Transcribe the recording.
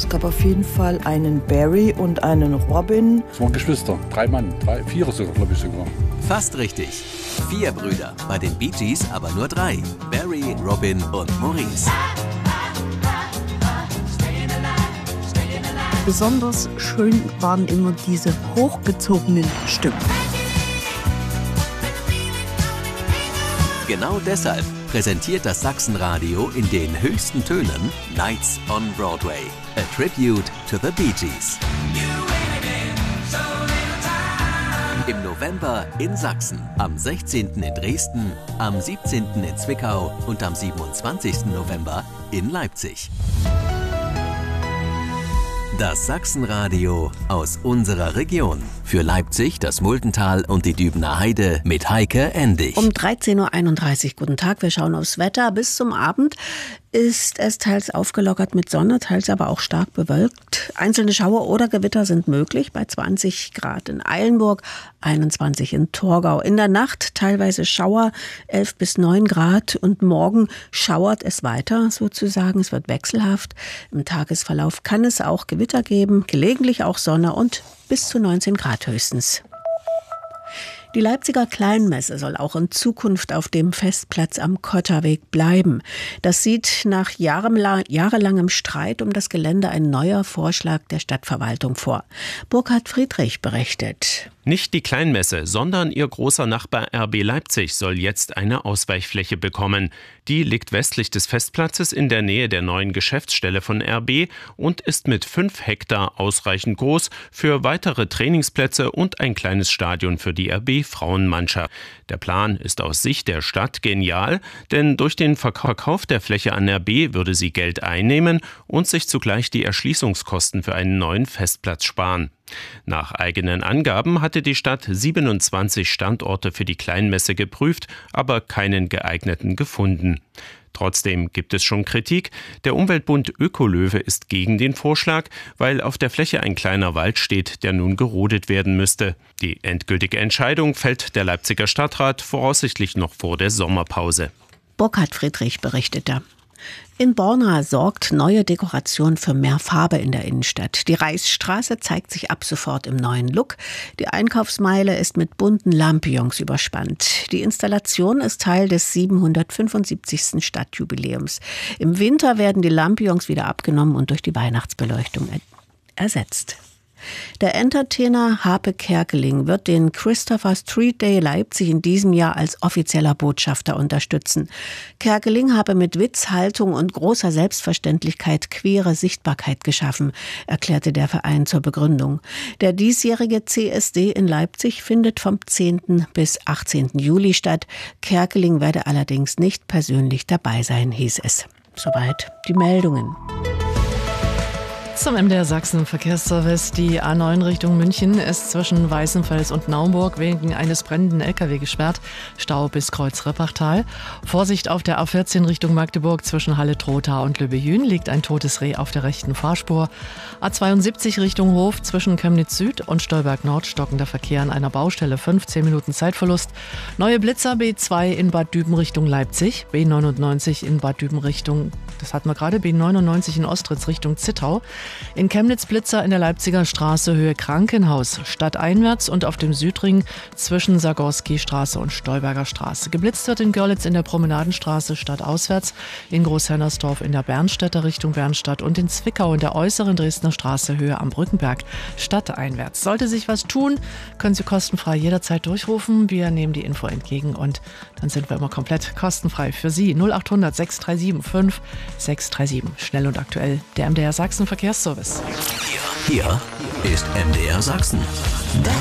Es gab auf jeden Fall einen Barry und einen Robin. Es waren Geschwister, 3 Mann, 4 sogar, glaube ich sogar. Fast richtig. 4 Brüder, bei den Bee Gees aber nur 3. Barry, Robin und Maurice. Besonders schön waren immer diese hochgezogenen Stimmen. Genau deshalb präsentiert das Sachsenradio in den höchsten Tönen Nights on Broadway. A Tribute to the Bee Gees. Im November in Sachsen, am 16. in Dresden, am 17. in Zwickau und am 27. November in Leipzig. Das Sachsenradio aus unserer Region. Für Leipzig, das Muldental und die Dübener Heide mit Heike Endig. Um 13.31 Uhr, guten Tag, wir schauen aufs Wetter. Bis zum Abend ist es teils aufgelockert mit Sonne, teils aber auch stark bewölkt. Einzelne Schauer oder Gewitter sind möglich, bei 20 Grad in Eilenburg, 21 in Torgau. In der Nacht teilweise Schauer, 11 bis 9 Grad und morgen schauert es weiter sozusagen. Es wird wechselhaft. Im Tagesverlauf kann es auch Gewitter geben, gelegentlich auch Sonne und bis zu 19 Grad höchstens. Die Leipziger Kleinmesse soll auch in Zukunft auf dem Festplatz am Kotterweg bleiben. Das sieht nach jahrelangem Streit um das Gelände ein neuer Vorschlag der Stadtverwaltung vor. Burkhard Friedrich berichtet. Nicht die Kleinmesse, sondern ihr großer Nachbar RB Leipzig soll jetzt eine Ausweichfläche bekommen. Die liegt westlich des Festplatzes in der Nähe der neuen Geschäftsstelle von RB und ist mit 5 Hektar ausreichend groß für weitere Trainingsplätze und ein kleines Stadion für die RB-Frauenmannschaft. Der Plan ist aus Sicht der Stadt genial, denn durch den Verkauf der Fläche an RB würde sie Geld einnehmen und sich zugleich die Erschließungskosten für einen neuen Festplatz sparen. Nach eigenen Angaben hatte die Stadt 27 Standorte für die Kleinmesse geprüft, aber keinen geeigneten gefunden. Trotzdem gibt es schon Kritik. Der Umweltbund Ökolöwe ist gegen den Vorschlag, weil auf der Fläche ein kleiner Wald steht, der nun gerodet werden müsste. Die endgültige Entscheidung fällt der Leipziger Stadtrat voraussichtlich noch vor der Sommerpause. Burkhard Friedrich berichtete. In Borna sorgt neue Dekoration für mehr Farbe in der Innenstadt. Die Reichsstraße zeigt sich ab sofort im neuen Look. Die Einkaufsmeile ist mit bunten Lampions überspannt. Die Installation ist Teil des 775. Stadtjubiläums. Im Winter werden die Lampions wieder abgenommen und durch die Weihnachtsbeleuchtung ersetzt. Der Entertainer Harpe Kerkeling wird den Christopher Street Day Leipzig in diesem Jahr als offizieller Botschafter unterstützen. Kerkeling habe mit Witz, Haltung und großer Selbstverständlichkeit queere Sichtbarkeit geschaffen, erklärte der Verein zur Begründung. Der diesjährige CSD in Leipzig findet vom 10. bis 18. Juli statt. Kerkeling werde allerdings nicht persönlich dabei sein, hieß es. Soweit die Meldungen. Zum MDR Sachsen Verkehrsservice. Die A9 Richtung München ist zwischen Weißenfels und Naumburg wegen eines brennenden LKW gesperrt. Stau bis Kreuz Rippachtal. Vorsicht auf der A14 Richtung Magdeburg zwischen Halle-Trotha und Lübbehün liegt ein totes Reh auf der rechten Fahrspur. A72 Richtung Hof zwischen Chemnitz Süd und Stolberg Nord stockender Verkehr an einer Baustelle. 15 Minuten Zeitverlust. Neue Blitzer B2 in Bad Düben Richtung Leipzig. B99 in Bad Düben Richtung, das hatten wir gerade, B99 in Ostritz Richtung Zittau. In Chemnitz Blitzer in der Leipziger Straße Höhe Krankenhaus, stadteinwärts und auf dem Südring zwischen Sagorski-Straße und Stolberger Straße. Geblitzt wird in Görlitz in der Promenadenstraße stadtauswärts, in Großhennersdorf in der Bernstädter Richtung Bernstadt und in Zwickau in der äußeren Dresdner Straße Höhe am Brückenberg stadteinwärts. Sollte sich was tun, können Sie kostenfrei jederzeit durchrufen. Wir nehmen die Info entgegen und dann sind wir immer komplett kostenfrei für Sie. 0800 637 5637. Schnell und aktuell, der MDR Sachsen Verkehrsservice. Hier ist MDR Sachsen. Das